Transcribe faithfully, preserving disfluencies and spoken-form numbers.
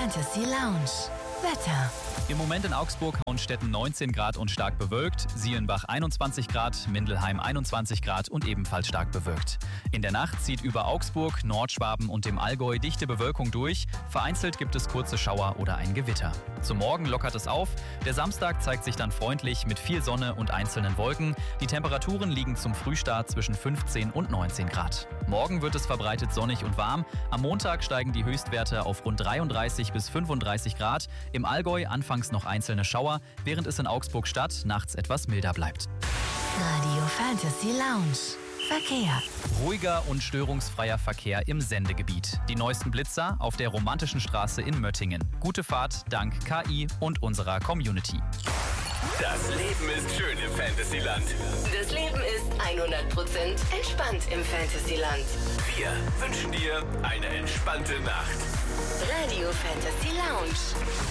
Fantasy Lounge. Wetter. Im Moment in Augsburg und Städten neunzehn Grad und stark bewölkt, Sielenbach einundzwanzig Grad, Mindelheim einundzwanzig Grad und ebenfalls stark bewölkt. In der Nacht zieht über Augsburg, Nordschwaben und dem Allgäu dichte Bewölkung durch. Vereinzelt gibt es kurze Schauer oder ein Gewitter. Zum Morgen lockert es auf. Der Samstag zeigt sich dann freundlich mit viel Sonne und einzelnen Wolken. Die Temperaturen liegen zum Frühstart zwischen fünfzehn und neunzehn Grad. Morgen wird es verbreitet sonnig und warm. Am Montag steigen die Höchstwerte auf rund dreiunddreißig bis fünfunddreißig Grad. Im Allgäu anfangs noch einzelne Schauer, während es in Augsburg Stadt nachts etwas milder bleibt. Radio Fantasy Lounge. Verkehr. Ruhiger und störungsfreier Verkehr im Sendegebiet. Die neuesten Blitzer auf der Romantischen Straße in Möttingen. Gute Fahrt dank K I und unserer Community. Das Leben ist schön im Fantasyland. Das Leben ist hundert Prozent entspannt im Fantasyland. Wir wünschen dir eine entspannte Nacht. Radio Fantasy Lounge.